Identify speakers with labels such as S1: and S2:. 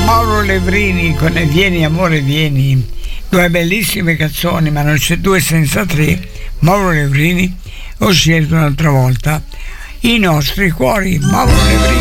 S1: Mauro Levrini con Vieni amore vieni, due bellissime canzoni, ma non c'è due senza tre. Mauro Levrini, ho scelto un'altra volta I nostri cuori, Mauro Levrini.